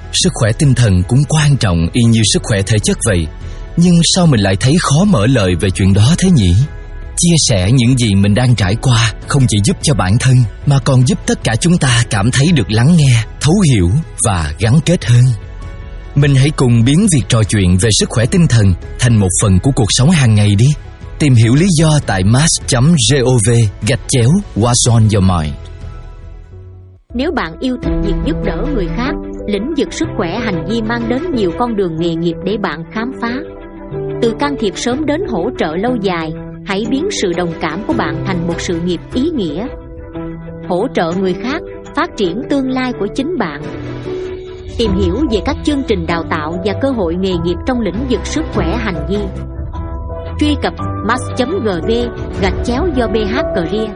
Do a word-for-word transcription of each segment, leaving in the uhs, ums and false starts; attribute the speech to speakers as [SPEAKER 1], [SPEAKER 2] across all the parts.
[SPEAKER 1] sức khỏe tinh thần cũng quan trọng y như sức khỏe thể chất vậy. Nhưng sao mình lại thấy khó mở lời về chuyện đó thế nhỉ? Chia sẻ những gì mình đang trải qua không chỉ giúp cho bản thân mà còn giúp tất cả chúng ta cảm thấy được lắng nghe, thấu hiểu và gắn kết hơn. Mình hãy cùng biến việc trò chuyện về sức khỏe tinh thần thành một phần của cuộc sống hàng ngày đi. Tìm hiểu lý do tại mass chấm gov gạch chéo what's on your mind.
[SPEAKER 2] Nếu bạn yêu thích việc giúp đỡ người khác, lĩnh vực sức khỏe hành vi mang đến nhiều con đường nghề nghiệp để bạn khám phá. Từ can thiệp sớm đến hỗ trợ lâu dài, hãy biến sự đồng cảm của bạn thành một sự nghiệp ý nghĩa. Hỗ trợ người khác, phát triển tương lai của chính bạn. Tìm hiểu về các chương trình đào tạo và cơ hội nghề nghiệp trong lĩnh vực sức khỏe hành vi. Truy cập mass chấm gov gạch chéo do bê hát Career.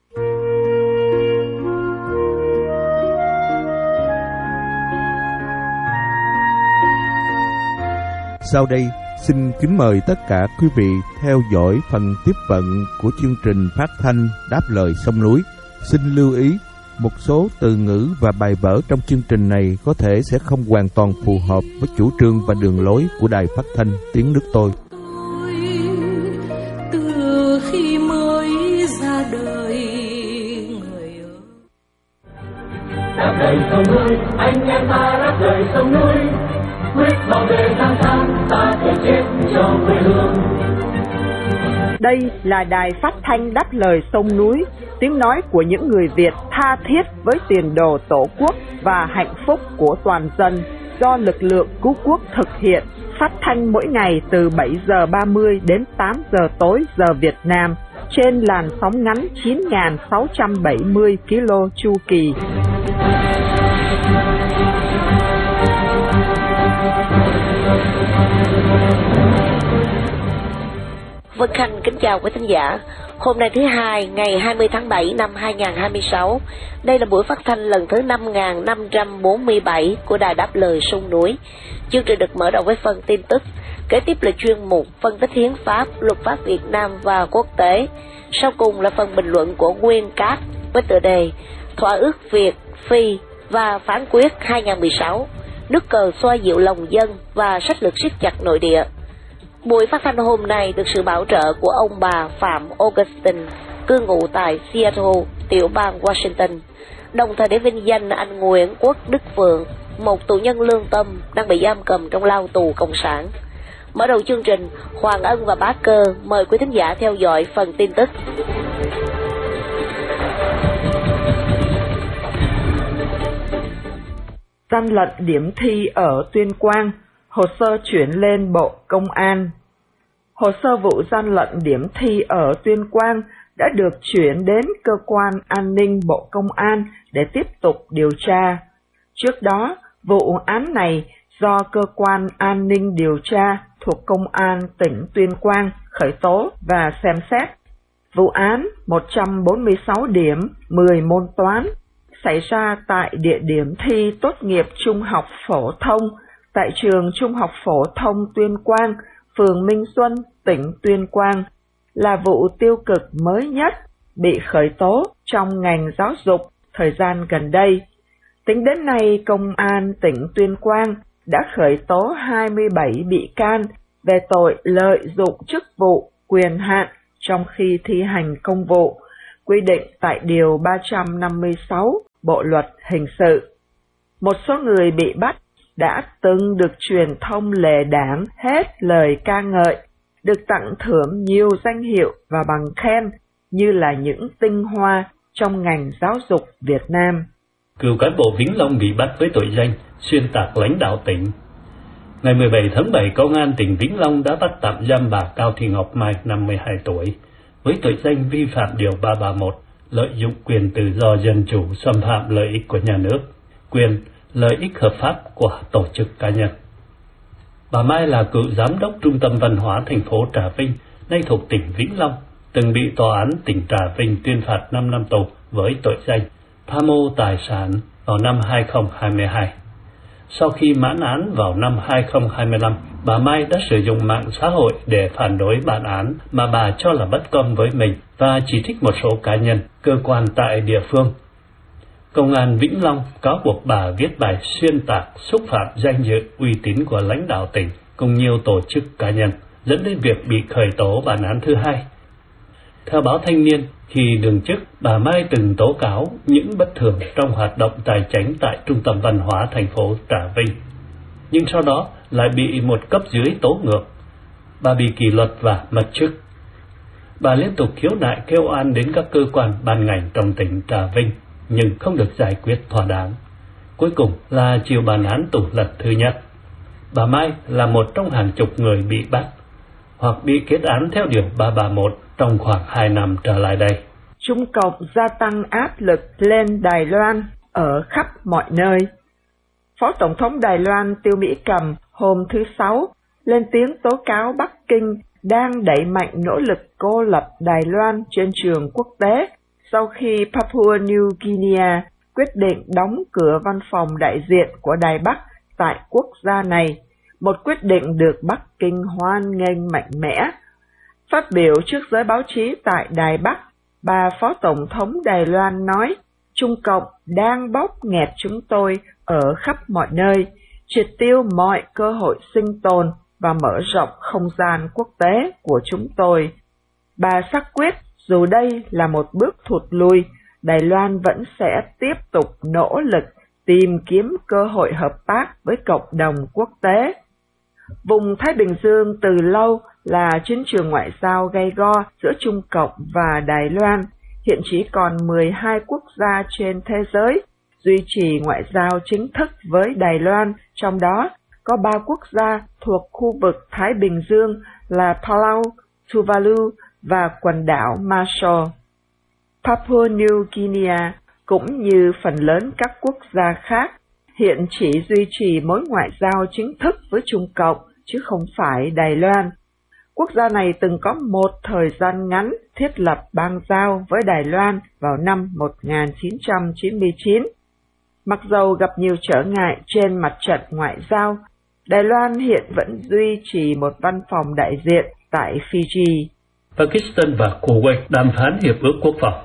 [SPEAKER 3] Sau đây, xin kính mời tất cả quý vị theo dõi phần tiếp vận của chương trình phát thanh Đáp lời sông núi. Xin lưu ý, một số từ ngữ và bài vở trong chương trình này có thể sẽ không hoàn toàn phù hợp với chủ trương và đường lối của Đài Phát thanh Tiếng nước tôi.
[SPEAKER 4] Từ khi mới ra đời, người ơi. Đáp lời sông núi, anh em ta đáp lời sông núi. Quyết bảo vệ tháng tháng, ta phải chết cho quê hương.
[SPEAKER 5] Đây là đài phát thanh Đáp lời sông núi, tiếng nói của những người Việt tha thiết với tiền đồ tổ quốc và hạnh phúc của toàn dân, do lực lượng cứu quốc thực hiện, phát thanh mỗi ngày từ bảy giờ ba mươi đến tám giờ tối giờ Việt Nam, trên làn sóng ngắn chín nghìn sáu trăm bảy mươi ki lô héc chu kỳ.
[SPEAKER 6] Vân Khanh kính chào quý thính giả. Hôm nay thứ hai, ngày hai mươi tháng bảy năm hai nghìn không trăm hai mươi sáu. Đây là buổi phát thanh lần thứ năm nghìn năm trăm bốn mươi bảy của Đài Đáp lời sông núi. Chương trình được mở đầu với phần tin tức, kế tiếp là chuyên mục phân tích hiến pháp, luật pháp Việt Nam và quốc tế. Sau cùng là phần bình luận của Nguyên Cát với tựa đề Thỏa ước Việt, Phi và phán quyết hai nghìn không trăm mười sáu, nước cờ xoa dịu lòng dân và sách lược siết chặt nội địa. Buổi phát thanh hôm nay được sự bảo trợ của ông bà Phạm Augustine, cư ngụ tại Seattle, tiểu bang Washington, đồng thời để vinh danh anh Nguyễn Quốc Đức Phượng, một tù nhân lương tâm đang bị giam cầm trong lao tù cộng sản. Mở đầu chương trình, Hoàng Ân và Bá Cơ mời quý thính giả theo dõi phần tin tức.
[SPEAKER 5] Gian lận điểm thi ở Tuyên Quang, hồ sơ chuyển lên Bộ Công an. Hồ sơ vụ gian lận điểm thi ở Tuyên Quang đã được chuyển đến Cơ quan An ninh Bộ Công an để tiếp tục điều tra. Trước đó, vụ án này do Cơ quan An ninh điều tra thuộc Công an tỉnh Tuyên Quang khởi tố và xem xét. Vụ án một trăm bốn mươi sáu điểm, mười môn toán xảy ra tại địa điểm thi tốt nghiệp trung học phổ thông tại trường Trung học phổ thông Tuyên Quang, phường Minh Xuân, tỉnh Tuyên Quang, là vụ tiêu cực mới nhất bị khởi tố trong ngành giáo dục thời gian gần đây. Tính đến nay, Công an tỉnh Tuyên Quang đã khởi tố hai mươi bảy bị can về tội lợi dụng chức vụ, quyền hạn trong khi thi hành công vụ, quy định tại Điều ba trăm năm mươi sáu Bộ Luật Hình sự. Một số người bị bắt đã từng được truyền thông lề đảng hết lời ca ngợi, được tặng thưởng nhiều danh hiệu và bằng khen như là những tinh hoa trong ngành giáo dục Việt Nam.
[SPEAKER 7] Cựu cán bộ Vĩnh Long bị bắt với tội danh xuyên tạc lãnh đạo tỉnh. Ngày mười bảy tháng bảy, Công an tỉnh Vĩnh Long đã bắt tạm giam bà Cao Thị Ngọc Mai, năm mươi hai tuổi, với tội danh vi phạm Điều ba trăm ba mươi mốt, lợi dụng quyền tự do dân chủ, xâm phạm lợi ích của nhà nước, quyền lợi ích hợp pháp của tổ chức cá nhân. Bà Mai là cựu giám đốc Trung tâm Văn hóa thành phố Trà Vinh, nay thuộc tỉnh Vĩnh Long, từng bị tòa án tỉnh Trà Vinh tuyên phạt năm năm tù với tội danh tham mô tài sản vào năm hai nghìn không trăm hai mươi hai. Sau khi mãn án vào năm hai nghìn không trăm hai mươi lăm, bà Mai đã sử dụng mạng xã hội để phản đối bản án mà bà cho là bất công với mình và chỉ trích một số cá nhân, cơ quan tại địa phương. Công an Vĩnh Long cáo buộc bà viết bài xuyên tạc xúc phạm danh dự uy tín của lãnh đạo tỉnh cùng nhiều tổ chức cá nhân, dẫn đến việc bị khởi tố bản án thứ hai. Theo báo Thanh niên, khi đương chức, bà Mai từng tố cáo những bất thường trong hoạt động tài chánh tại Trung tâm Văn hóa thành phố Trà Vinh, nhưng sau đó lại bị một cấp dưới tố ngược. Bà bị kỷ luật và mất chức. Bà liên tục khiếu nại kêu oan đến các cơ quan ban ngành trong tỉnh Trà Vinh, nhưng không được giải quyết thỏa đáng. Cuối cùng là chịu bản án tù lần thứ nhất. Bà Mai là một trong hàng chục người bị bắt hoặc bị kết án theo điều ba ba mốt trong khoảng hai năm trở lại đây.
[SPEAKER 5] Trung Cộng gia tăng áp lực lên Đài Loan ở khắp mọi nơi. Phó Tổng thống Đài Loan Tiêu Mỹ Cầm hôm thứ Sáu lên tiếng tố cáo Bắc Kinh đang đẩy mạnh nỗ lực cô lập Đài Loan trên trường quốc tế sau khi Papua New Guinea quyết định đóng cửa văn phòng đại diện của Đài Bắc tại quốc gia này, một quyết định được Bắc Kinh hoan nghênh mạnh mẽ. Phát biểu trước giới báo chí tại Đài Bắc, bà Phó Tổng thống Đài Loan nói, Trung Cộng đang bóp nghẹt chúng tôi ở khắp mọi nơi, triệt tiêu mọi cơ hội sinh tồn và mở rộng không gian quốc tế của chúng tôi. Bà xác quyết, dù đây là một bước thụt lùi, Đài Loan vẫn sẽ tiếp tục nỗ lực tìm kiếm cơ hội hợp tác với cộng đồng quốc tế. Vùng Thái Bình Dương từ lâu là chiến trường ngoại giao gay go giữa Trung Cộng và Đài Loan. Hiện chỉ còn mười hai quốc gia trên thế giới duy trì ngoại giao chính thức với Đài Loan, trong đó có ba quốc gia thuộc khu vực Thái Bình Dương là Palau, Tuvalu và quần đảo Marshall. Papua New Guinea cũng như phần lớn các quốc gia khác hiện chỉ duy trì mối ngoại giao chính thức với Trung Cộng chứ không phải Đài Loan. Quốc gia này từng có một thời gian ngắn thiết lập bang giao với Đài Loan vào năm một nghìn chín trăm chín mươi chín. Mặc dầu gặp nhiều trở ngại trên mặt trận ngoại giao, Đài Loan hiện vẫn duy trì một văn phòng đại diện tại Fiji.
[SPEAKER 7] Pakistan và Kuwait đàm phán hiệp ước quốc phòng.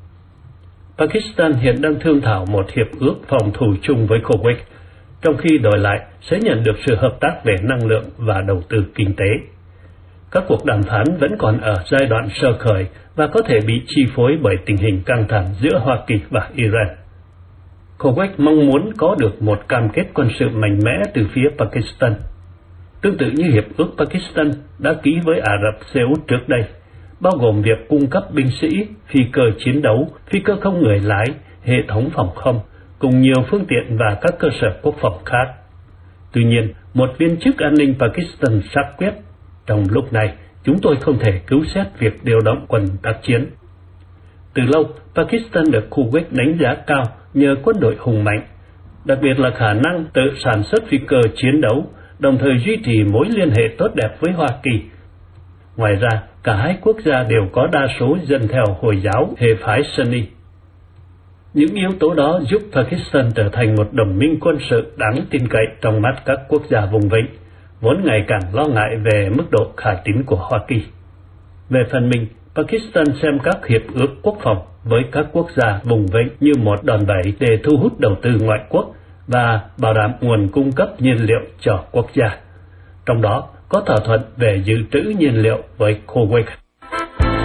[SPEAKER 7] Pakistan hiện đang thương thảo một hiệp ước phòng thủ chung với Kuwait, trong khi đổi lại sẽ nhận được sự hợp tác về năng lượng và đầu tư kinh tế. Các cuộc đàm phán vẫn còn ở giai đoạn sơ khởi và có thể bị chi phối bởi tình hình căng thẳng giữa Hoa Kỳ và Iran. Kuwait mong muốn có được một cam kết quân sự mạnh mẽ từ phía Pakistan, tương tự như hiệp ước Pakistan đã ký với Ả Rập Xê Út trước đây, bao gồm việc cung cấp binh sĩ, phi cơ chiến đấu, phi cơ không người lái, hệ thống phòng không, cùng nhiều phương tiện và các cơ sở quốc phòng khác. Tuy nhiên, một viên chức an ninh Pakistan xác quyết, trong lúc này, chúng tôi không thể cứu xét việc điều động quân tác chiến. Từ lâu, Pakistan được Kuwait đánh giá cao nhờ quân đội hùng mạnh, đặc biệt là khả năng tự sản xuất phi cơ chiến đấu, đồng thời duy trì mối liên hệ tốt đẹp với Hoa Kỳ. Ngoài ra, cả hai quốc gia đều có đa số dân theo Hồi giáo hệ phái Sunni. Những yếu tố đó giúp Pakistan trở thành một đồng minh quân sự đáng tin cậy trong mắt các quốc gia vùng vịnh, vốn ngày càng lo ngại về mức độ khả tín của Hoa Kỳ. Về phần mình, Pakistan xem các hiệp ước quốc phòng với các quốc gia vùng vịnh như một đòn bẩy để thu hút đầu tư ngoại quốc và bảo đảm nguồn cung cấp nhiên liệu cho quốc gia. Trong đó có thỏa thuận về dự trữ nhiên liệu với Kuwait.